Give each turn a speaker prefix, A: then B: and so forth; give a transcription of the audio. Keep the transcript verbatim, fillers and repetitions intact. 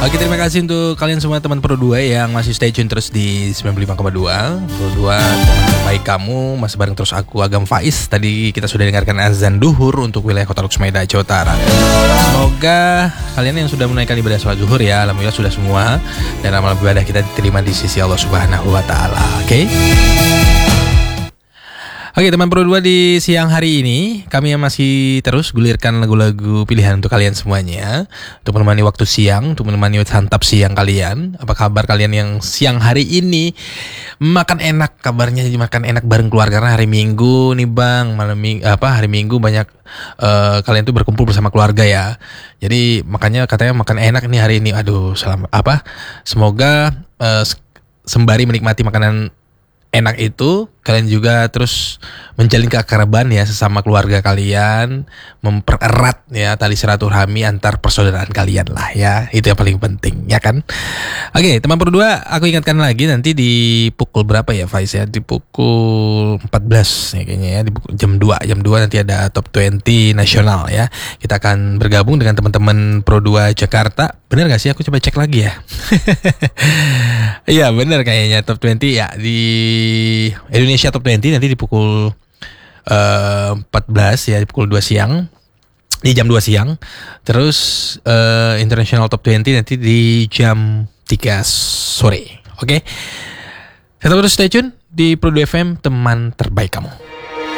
A: Oke, terima kasih untuk kalian semua teman Pro dua yang masih stay tune terus di sembilan puluh lima koma dua Pro dua, teman baik kamu. Masih bareng terus aku, Agam Faiz. Tadi kita sudah dengarkan azan duhur untuk wilayah Kota Luxmaida, Jawa Utara. Semoga kalian yang sudah menunaikan ibadah sholat zuhur ya, alhamdulillah sudah semua. Dan amal ibadah kita diterima di sisi Allah Subhanahu wa Ta'ala. Oke. Oke, teman Pro dua, di siang hari ini kami yang masih terus gulirkan lagu-lagu pilihan untuk kalian semuanya, untuk menemani waktu siang, untuk menemani santap siang kalian. Apa kabar kalian yang siang hari ini makan enak? Kabarnya jadi makan enak bareng keluarga, karena hari Minggu nih Bang, malam minggu, apa hari Minggu banyak uh, kalian tuh berkumpul bersama keluarga ya. Jadi makanya katanya makan enak nih hari ini. Aduh, selamat apa? Semoga uh, sembari menikmati makanan enak itu, kalian juga terus menjalin keakraban ya sesama keluarga kalian, mempererat ya tali silaturahmi antar persaudaraan kalian lah ya, itu yang paling penting ya kan. Oke, teman Pro dua, aku ingatkan lagi nanti di pukul berapa ya Faiz ya, di pukul empat belas ya kayaknya ya, di pukul jam dua jam dua nanti ada Top dua puluh nasional ya. Kita akan bergabung dengan teman-teman Pro dua Jakarta. Bener gak sih? Aku coba cek lagi ya. Iya bener kayaknya Top dua puluh ya, di Indonesia Top dua puluh nanti di pukul uh, empat belas ya, di pukul dua siang, di jam dua siang. Terus uh, International Top dua puluh nanti di jam tiga sore. Oke, okay? Tetap terus stay tune di Pro dua F M, teman terbaik kamu.